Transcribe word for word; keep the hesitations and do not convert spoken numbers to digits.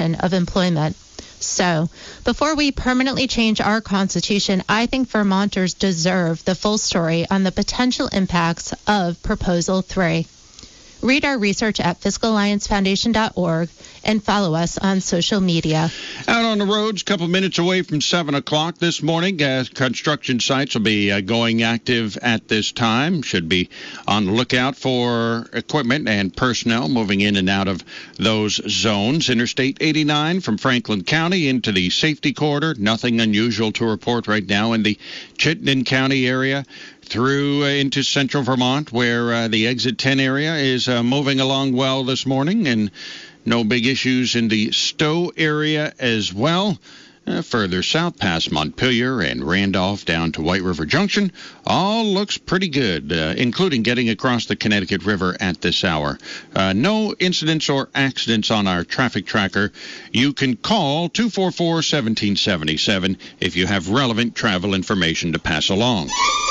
cessation of employment. So, before we permanently change our Constitution, I think Vermonters deserve the full story on the potential impacts of Proposal three. Read our research at fiscal alliance foundation dot org and follow us on social media. Out on the roads, a couple minutes away from seven o'clock this morning. Uh, construction sites will be uh, going active at this time. Should be on the lookout for equipment and personnel moving in and out of those zones. Interstate eighty-nine from Franklin County into the safety corridor. Nothing unusual to report right now in the Chittenden County area. Through uh, into central Vermont, where uh, the exit ten area is uh, moving along well this morning, and no big issues in the Stowe area as well. Uh, further south past Montpelier and Randolph down to White River Junction, all looks pretty good, uh, including getting across the Connecticut River at this hour. Uh, no incidents or accidents on our traffic tracker. You can call two four four, one seven seven seven if you have relevant travel information to pass along.